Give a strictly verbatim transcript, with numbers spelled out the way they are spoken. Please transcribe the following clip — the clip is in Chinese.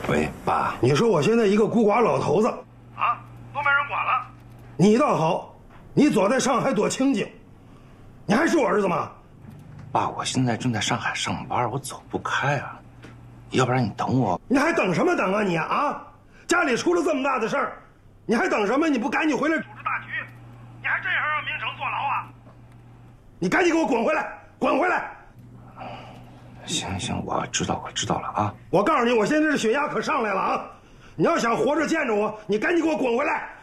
喂，爸， 你说我现在一个孤寡老头子， 啊，都没人管了。 你倒好，你躲在上海多清静，你还是我儿子吗？ 爸，我现在正在上海上班，我走不开啊，要不然你等我。 你还等什么等啊你啊！家里出了这么大的事儿，你还等什么？你不赶紧回来组织大局？你还真想让明成坐牢啊？你赶紧给我滚回来，滚回来！ 行行，我知道，我知道了啊。 我告诉你，我现在这血压可上来了啊！你要想活着见着我，你赶紧给我滚回来！